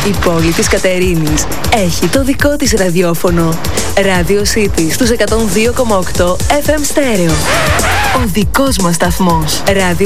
Η πόλη της Κατερίνης έχει το δικό της ραδιόφωνο. Radio City στους 102,8 FM στέρεο. Ο δικός μας σταθμός. Radio